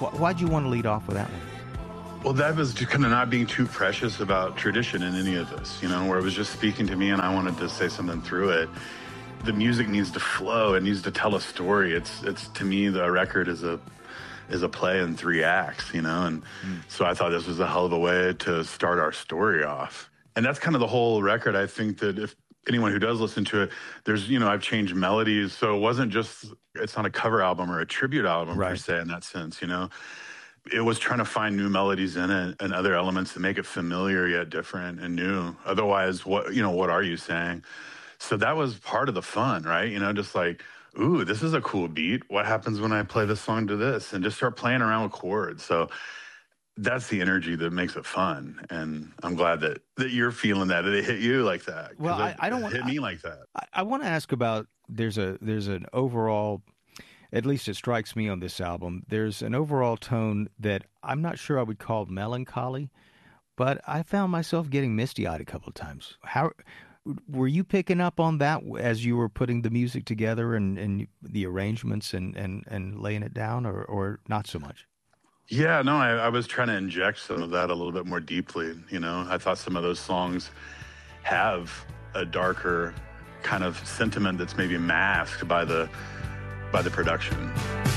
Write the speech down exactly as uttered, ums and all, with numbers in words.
Wh- why'd you want to lead off with that one? Well, that was just kind of not being too precious about tradition in any of this, you know, where it was just speaking to me and I wanted to say something through it. The music needs to flow. It needs to tell a story. It's, it's to me, the record is a is a play in three acts, you know, and mm. so I thought this was a hell of a way to start our story off. And that's kind of the whole record. I think that if anyone who does listen to it, there's, you know, I've changed melodies. So it wasn't just, it's not a cover album or a tribute album right. per se in that sense, you know. It was trying to find new melodies in it and other elements to make it familiar yet different and new. Otherwise, what, you know, what are you saying? So that was part of the fun, right? You know, just like, ooh, this is a cool beat. What happens when I play this song to this? And just start playing around with chords. So that's the energy that makes it fun. And I'm glad that, that you're feeling that, that it hit you like that. Well, I, it, I don't it want hit me like that. I, I want to ask about, there's a there's an overall, at least it strikes me on this album, there's an overall tone that I'm not sure I would call melancholy, but I found myself getting misty-eyed a couple of times. How were you picking up on that as you were putting the music together and, and the arrangements and, and, and laying it down, or, or not so much? Yeah, no, I, I was trying to inject some of that a little bit more deeply. You know, I thought some of those songs have a darker kind of sentiment that's maybe masked by the by the production.